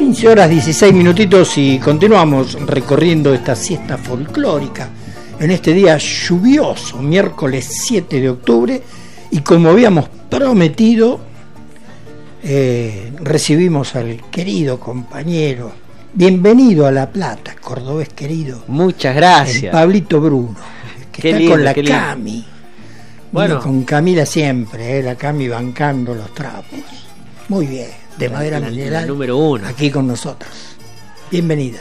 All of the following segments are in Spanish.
15 horas 16 minutitos y continuamos recorriendo esta siesta folclórica en este día lluvioso, miércoles 7 de octubre, y como habíamos prometido, recibimos al querido compañero, bienvenido a La Plata, cordobés querido. Muchas gracias. Pablito Bruno, que qué está lindo, con la qué lindo. Cami. Bueno, con Camila siempre, la Cami bancando los trapos. Muy bien, de madera mineral. La número 1. Aquí con nosotros. Bienvenida.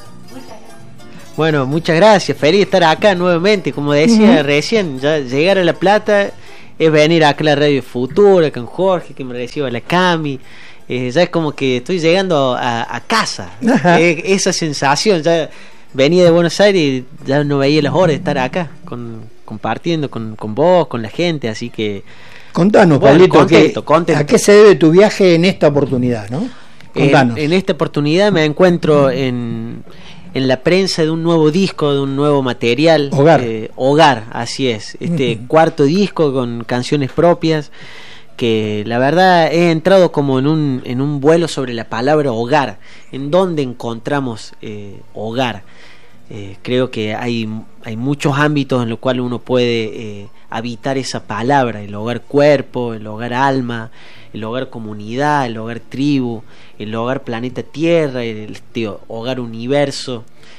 Bueno, muchas gracias. Feliz de estar acá nuevamente. Como decía recién, ya llegar a La Plata es venir acá a la Radio Futura con Jorge, que me reciba la Cami. Ya es como que estoy llegando a casa. Esa sensación. Ya venía de Buenos Aires y ya no veía las horas de estar acá compartiendo con vos, con la gente. Así que contanos, bueno, Pablito, contento. ¿a qué se debe tu viaje en esta oportunidad, no? Contanos. En esta oportunidad me encuentro en la prensa de un nuevo disco, de un nuevo material. Hogar, así es. Cuarto disco con canciones propias, que la verdad he entrado como en un vuelo sobre la palabra hogar. ¿En dónde encontramos hogar? Creo que hay muchos ámbitos en los cuales uno puede habitar esa palabra: el hogar cuerpo, el hogar alma, el hogar comunidad, el hogar tribu, el hogar planeta Tierra, el hogar universo,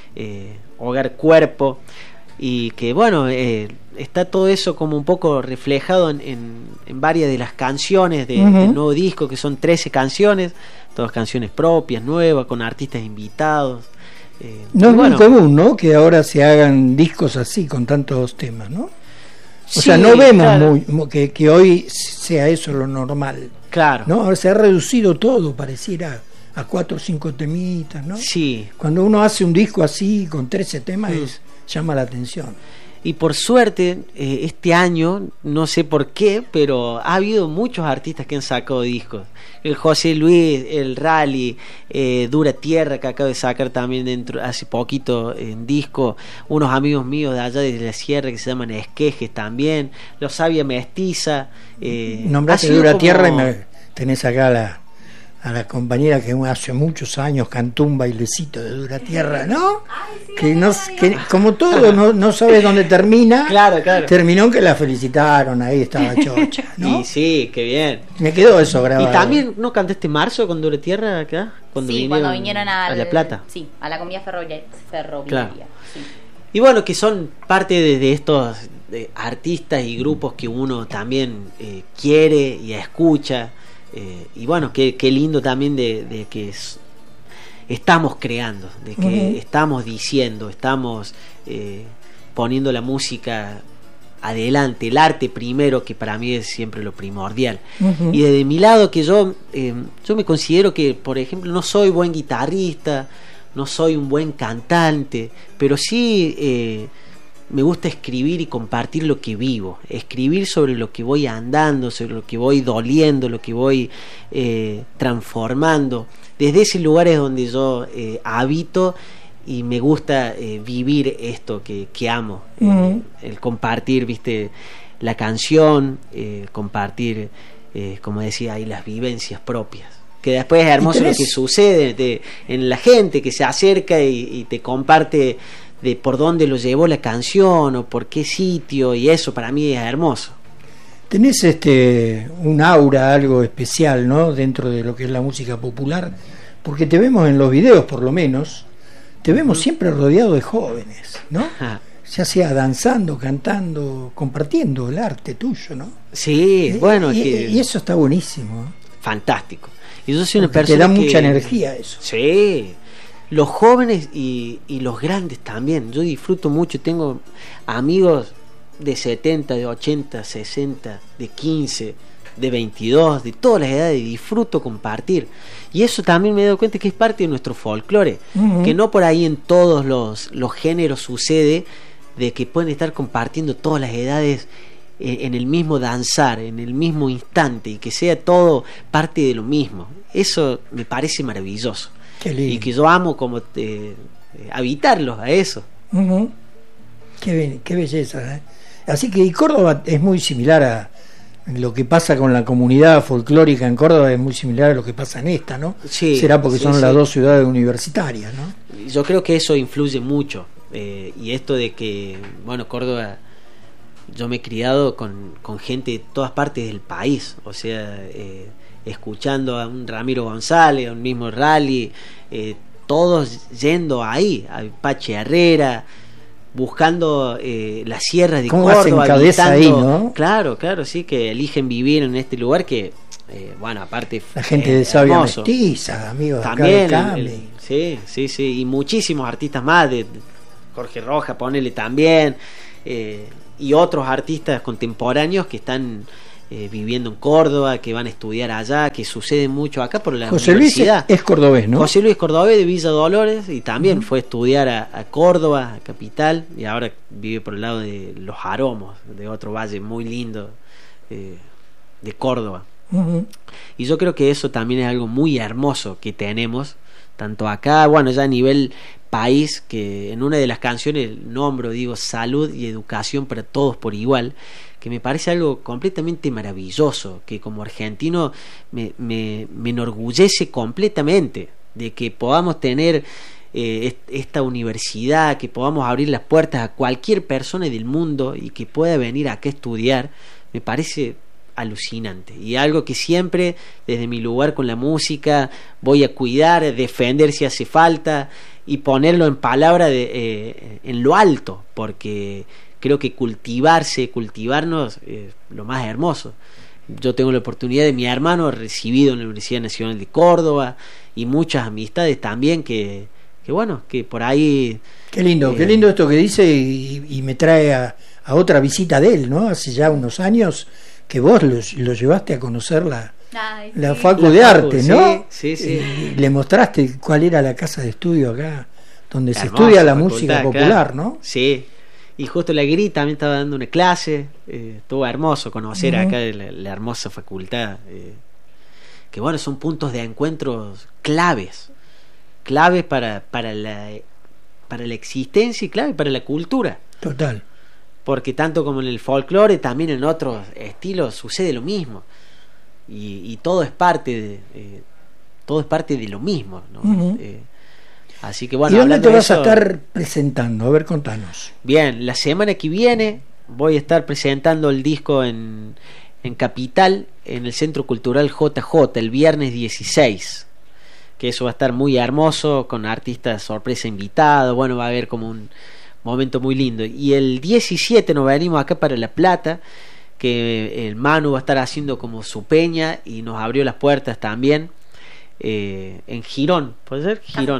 hogar cuerpo. Y que bueno, está todo eso como un poco reflejado en varias de las canciones del nuevo disco, que son 13 canciones, todas canciones propias, nuevas, con artistas invitados. No es muy común, ¿no?, que ahora se hagan discos así, con tantos temas, ¿no? O sea, no vemos que hoy sea eso lo normal. Claro. ¿No? Ahora se ha reducido todo, pareciera, a 4 o 5 temitas, ¿no? Sí. Cuando uno hace un disco así, con 13 temas, llama la atención. Y por suerte, este año, no sé por qué, pero ha habido muchos artistas que han sacado discos. El José Luis, el Rally, Dura Tierra, que acabo de sacar también hace poquito en disco. Unos amigos míos de allá de la sierra que se llaman Esquejes también. Los Sabia Mestiza. Nombraste Dura Tierra y tenés acá a la compañera que hace muchos años cantó un bailecito de Dura Tierra, ¿no? Ay, sí, que como todo no sabes dónde termina. Claro. Terminó que la felicitaron, ahí estaba chocha, ¿no? Y sí, qué bien. Me quedó eso grabado. ¿Y también no cantaste marzo con Dura Tierra acá? Cuando vinieron a La Plata. Sí, a la comida ferroviaria. Claro. Sí. Y bueno, que son parte de estos artistas y grupos que uno también quiere y escucha. Y bueno, qué lindo también de que estamos creando, de que estamos diciendo, estamos poniendo la música adelante, el arte primero, que para mí es siempre lo primordial. Y desde mi lado, que yo me considero que, por ejemplo, no soy buen guitarrista, no soy un buen cantante, pero sí me gusta escribir y compartir lo que vivo, escribir sobre lo que voy andando, sobre lo que voy doliendo, lo que voy transformando. Desde ese lugar es donde yo habito y me gusta vivir esto que amo, el compartir, viste, la canción, compartir, como decía ahí, las vivencias propias. Que después es hermoso lo que sucede en la gente que se acerca y te comparte de por dónde lo llevó la canción o por qué sitio, y eso para mí es hermoso. Tenés un aura, algo especial, ¿no?, dentro de lo que es la música popular, porque te vemos en los videos, por lo menos, te vemos siempre rodeado de jóvenes, ¿no? Ya sea danzando, cantando, compartiendo el arte tuyo, ¿no? Sí, bueno. Y eso está buenísimo, ¿eh? Fantástico. Y yo soy una porque persona te da mucha energía eso. Sí. Los jóvenes y los grandes también. Yo disfruto mucho. Tengo amigos de 70, de 80, 60, de 15, de 22, de todas las edades. Disfruto compartir. Y eso también me he dado cuenta que es parte de nuestro folclore. Que no por ahí en todos los géneros sucede de que pueden estar compartiendo todas las edades en el mismo danzar, en el mismo instante, y que sea todo parte de lo mismo. Eso me parece maravilloso. Y que yo amo como habitarlos a eso. Qué belleza, ¿eh? Así que y Córdoba es muy similar lo que pasa con la comunidad folclórica en Córdoba es muy similar a lo que pasa en esta, ¿no? Sí, será porque sí, son sí. las dos ciudades universitarias, ¿no? Yo creo que eso influye mucho. Y esto de que, bueno, Córdoba, yo me he criado con gente de todas partes del país, o sea, escuchando a un Ramiro González, a un mismo Rally, todos yendo ahí, a Pache Herrera, buscando las sierras de ¿Cómo Córdoba, hacen cabeza ahí, no? Claro, sí, que eligen vivir en este lugar que, bueno, aparte la gente de Sabia hermoso. Mestiza, amigos También, acá de Cami. sí, y muchísimos artistas más, de Jorge Roja, ponele también, y otros artistas contemporáneos que están viviendo en Córdoba, que van a estudiar allá, que sucede mucho acá por la José Luis universidad. es cordobés, ¿no? José Luis Cordobés de Villa Dolores, y también fue a estudiar a Córdoba, a capital, y ahora vive por el lado de Los Aromos, de otro valle muy lindo de Córdoba. Uh-huh. Y yo creo que eso también es algo muy hermoso que tenemos, tanto acá, bueno, ya a nivel país, que en una de las canciones nombro, digo, salud y educación para todos por igual, que me parece algo completamente maravilloso, que como argentino me enorgullece completamente de que podamos tener esta universidad, que podamos abrir las puertas a cualquier persona del mundo y que pueda venir acá a estudiar. Me parece alucinante, y algo que siempre desde mi lugar con la música voy a cuidar, defender si hace falta y ponerlo en palabra en lo alto, porque creo que cultivarnos es lo más hermoso. Yo tengo la oportunidad de mi hermano recibido en la Universidad Nacional de Córdoba, y muchas amistades también que bueno, que por ahí... Qué lindo esto que dice, y me trae a otra visita de él, ¿no? Hace ya unos años que vos lo llevaste a conocer la Facu de Arte, ¿no? Sí. Y le mostraste cuál era la casa de estudio acá, donde se Hermosa estudia la facultad, música popular, claro. ¿no? Sí, y justo la Gri también estaba dando una clase, estuvo hermoso conocer acá la hermosa facultad, que bueno, son puntos de encuentros claves para la existencia y clave para la cultura. Total. Porque tanto como en el folclore, también en otros estilos sucede lo mismo, y todo es parte de lo mismo, ¿no? Uh-huh. Así que bueno, ¿y dónde te vas a a estar presentando? A ver, contanos. Bien, la semana que viene voy a estar presentando el disco en Capital, en el Centro Cultural JJ, el viernes 16, que eso va a estar muy hermoso, con artistas sorpresa invitados. Bueno, va a haber como un momento muy lindo. Y el 17 nos venimos acá para La Plata, que el Manu va a estar haciendo como su peña, y nos abrió las puertas también, en Girón, ¿puede ser?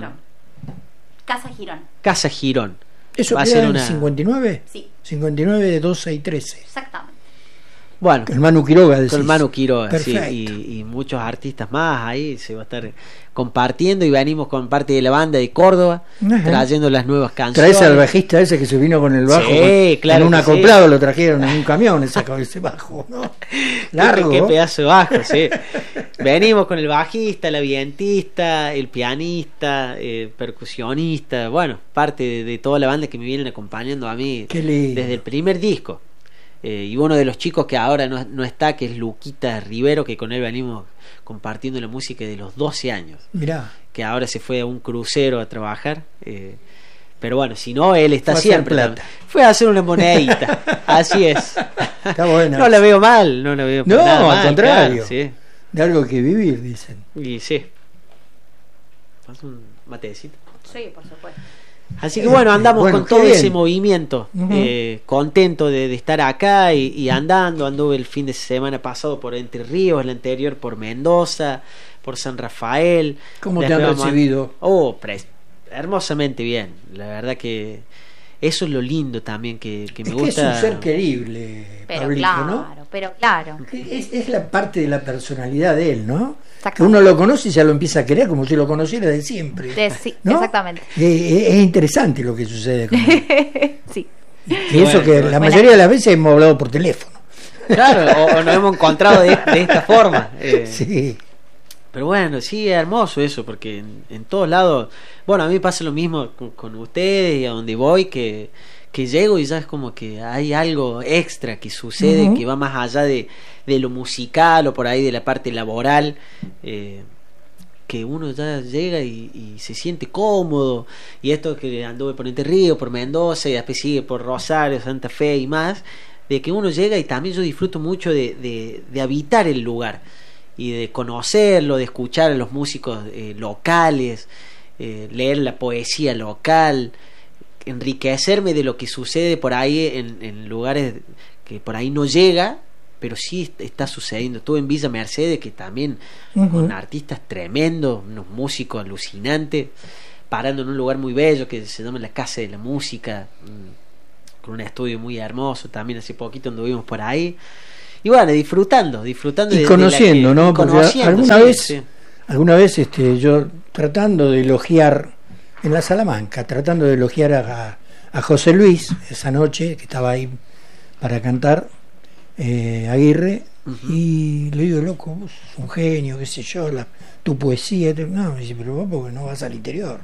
Casa Girón. ¿Eso va a queda ser en una... 59? Sí. 59, 12 y 13. Exactamente. Bueno, con el Manu Quiroga, decís. Con el Manu Quiroga, sí, perfecto. y muchos artistas más ahí se va a estar compartiendo, y venimos con parte de la banda de Córdoba, ajá, trayendo las nuevas canciones. Traes al bajista ese que se vino con el bajo, sí, claro, en un que acoplado, sí. Lo trajeron en un camión ese bajo, ¿no? Largo. Qué pedazo de bajo, sí. Venimos con el bajista, el vientista, el pianista, percusionista, bueno, parte de toda la banda que me vienen acompañando a mí desde el primer disco. Y uno de los chicos que ahora no está, que es Luquita Rivero, que con él venimos compartiendo la música de los 12 años. Mirá. Que ahora se fue a un crucero a trabajar. Pero bueno, si no, él está siempre. Fue a hacer una monedita. Así es. Está buena. No la veo mal, no la veo no, nada al mal, contrario. Claro, sí. De algo que vivir, dicen. Y sí. ¿Pasa un matecito? Sí, por supuesto. Así que bueno, andamos con todo ese movimiento, uh-huh, contento de estar acá y anduve el fin de semana pasado por Entre Ríos, el anterior por Mendoza, por San Rafael. ¿Cómo te han recibido? Hermosamente bien, la verdad que eso es lo lindo también que me gusta. Que es un ser querible, pero Pablito, claro, ¿no? Pero claro. Es la parte de la personalidad de él, ¿no? Que uno lo conoce y ya lo empieza a querer como si lo conociera de siempre. Sí, ¿no? Exactamente. Es interesante lo que sucede con él. Sí. Y eso que la mayoría de las veces hemos hablado por teléfono. Claro, o nos hemos encontrado de esta forma. Sí. Pero bueno, sí, es hermoso eso, porque en todos lados, bueno, a mí pasa lo mismo con ustedes y a donde voy, que que llego y ya es como que hay algo extra que sucede, que va más allá de lo musical o por ahí de la parte laboral, que uno ya llega y se siente cómodo. Y esto que anduve por Entre Ríos, por Mendoza y después sigue por Rosario, Santa Fe y más, de que uno llega y también yo disfruto mucho de habitar el lugar y de conocerlo, de escuchar a los músicos locales, leer la poesía local, enriquecerme de lo que sucede por ahí en lugares que por ahí no llega, pero sí está sucediendo. Estuve en Villa Mercedes, que también con artistas tremendos, unos músicos alucinantes, parando en un lugar muy bello que se llama la Casa de la Música, con un estudio muy hermoso. También hace poquito anduvimos por ahí y bueno, disfrutando y conociendo, ¿no? Porque alguna vez yo tratando de elogiar en la Salamanca, tratando de elogiar a José Luis esa noche que estaba ahí para cantar, Aguirre, y le digo, loco, vos sos un genio, qué sé yo, tu poesía. No, me dice, pero vos porque no vas al interior.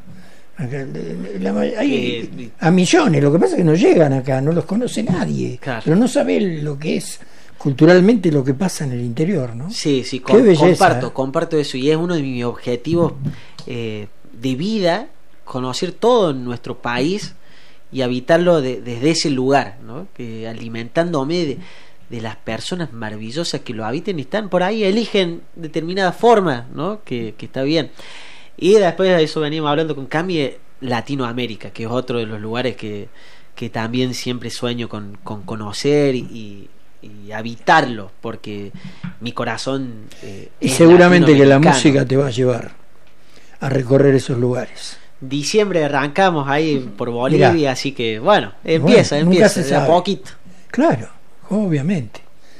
A millones, lo que pasa es que no llegan acá, no los conoce nadie, claro. Pero no sabe lo que es culturalmente lo que pasa en el interior, ¿no? Sí, comparto eso, y es uno de mis objetivos de vida, conocer todo en nuestro país y habitarlo desde ese lugar, ¿no? Alimentándome de las personas maravillosas que lo habiten y están por ahí, eligen determinada forma, ¿no? Que está bien. Y después de eso venimos hablando con Cami, Latinoamérica, que es otro de los lugares que también siempre sueño con conocer y habitarlo, porque mi corazón y seguramente que la música te va a llevar a recorrer esos lugares. Diciembre arrancamos ahí por Bolivia. Mirá, así que bueno, empieza de a poquito. Claro, obviamente.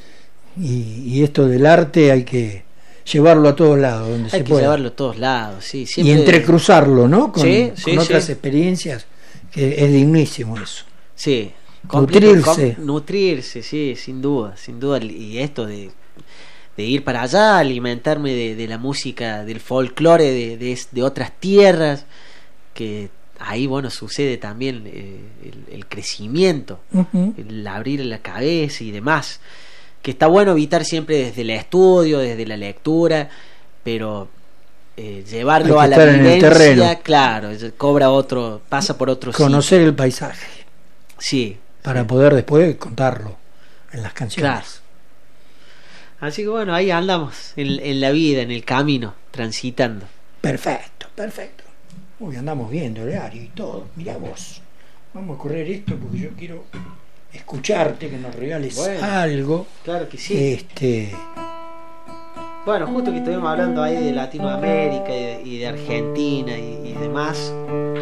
Y esto del arte hay que llevarlo a todos lados donde se pueda. Hay que llevarlo a todos lados, sí. Siempre... Y entrecruzarlo, ¿no? Con otras experiencias, que es dignísimo eso. Sí. Nutrirse, sí, sin duda. Y esto de ir para allá, alimentarme de la música, del folclore de otras tierras, que ahí, bueno, sucede también el crecimiento, el abrir la cabeza y demás, que está bueno evitar siempre desde el estudio, desde la lectura, pero llevarlo a la vivencia, claro, pasa por otro conocer sitio. El paisaje, sí, para poder después contarlo en las canciones. Claro. Así que bueno, ahí andamos en la vida, en el camino, transitando. Perfecto. Uy, andamos viendo el horario y todo. Mirá vos, vamos a correr esto porque yo quiero escucharte, que nos regales algo. Claro que sí. Bueno, justo que estuvimos hablando ahí de Latinoamérica y de Argentina y demás,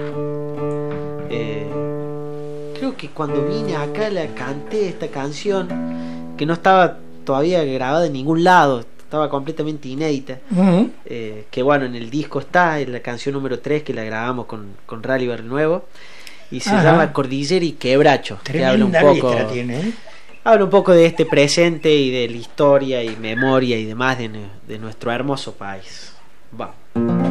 creo que cuando vine acá la canté esta canción, que no estaba todavía grabada en ningún lado, estaba completamente inédita, que bueno, en el disco está, en la canción número 3 que la grabamos con Rally Nuevo, y se llama Cordillera y Quebracho. Tremenda, que habla un poco de este presente y de la historia y memoria y demás de nuestro hermoso país. Vamos.